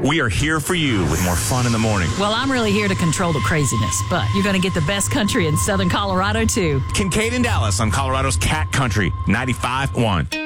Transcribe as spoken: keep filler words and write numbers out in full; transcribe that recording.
We are here for you with more fun in the morning. Well, I'm really here to control the craziness, but you're going to get the best country in Southern Colorado, too. Kincaid and Dallas on Colorado's Cat Country, ninety-five point one.